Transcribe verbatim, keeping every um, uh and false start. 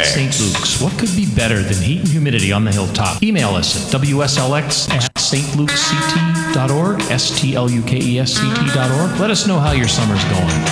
at Saint Luke's. What could be better than heat and humidity on the hilltop? Email us at W S L X at st lukes c t dot org, S T L U K E S C T dot org. Let us know how your summer's going.